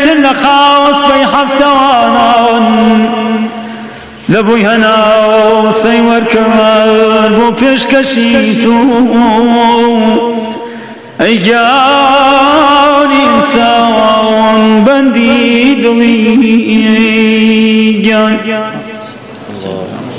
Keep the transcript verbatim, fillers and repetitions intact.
تر لخاوس بي حفتوانان لبوی هناو سیور کرد بو پیش کشیتو ای گیان انسان بندی دوی گیان